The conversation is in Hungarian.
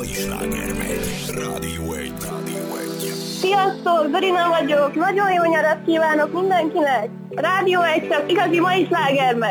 mai sláger megy. Rádió 1. Sziasztok, Dorina vagyok, nagyon jó nyarat kívánok mindenkinek! Rádió 1 csak igazi mai sláger megy!